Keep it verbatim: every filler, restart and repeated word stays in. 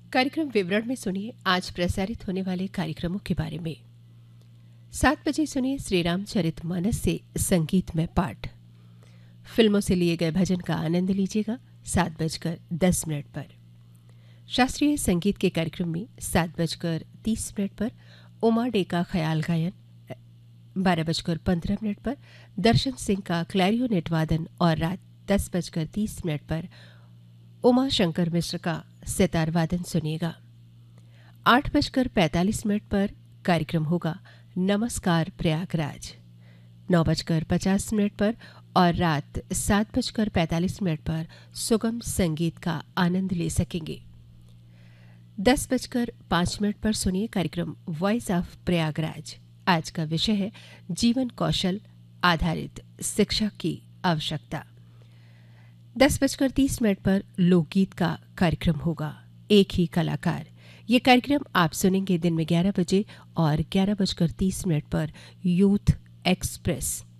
कार्यक्रम विवरण में सुनिए आज प्रसारित होने वाले कार्यक्रमों के बारे में। सात बजे सुनिए श्री रामचरितमानस से संगीतमय पाठ। फिल्मों से लिए गए भजन का आनंद लीजिएगा सात बजकर दस मिनट पर। शास्त्रीय संगीत के कार्यक्रम में सात बजकर तीस मिनट पर उमा डे का ख्याल गायन, बारह बजकर पंद्रह मिनट पर दर्शन सिंह का क्लैरियोनेट वादन और रात दस बजकर तीस मिनट पर उमा शंकर मिश्र का सितार वादन सुनिएगा। आठ बजकर पैंतालीस मिनट पर कार्यक्रम होगा नमस्कार प्रयागराज। नौ बजकर पचास मिनट पर और रात सात बजकर पैंतालीस मिनट पर सुगम संगीत का आनंद ले सकेंगे। दस बजकर पाँच मिनट पर सुनिए कार्यक्रम वॉइस ऑफ प्रयागराज। आज का विषय है जीवन कौशल आधारित शिक्षा की आवश्यकता। दस बजकर तीस मिनट पर लोकगीत का कार्यक्रम होगा एक ही कलाकार। ये कार्यक्रम आप सुनेंगे दिन में ग्यारह बजे और ग्यारह बजकर तीस मिनट पर यूथ एक्सप्रेस।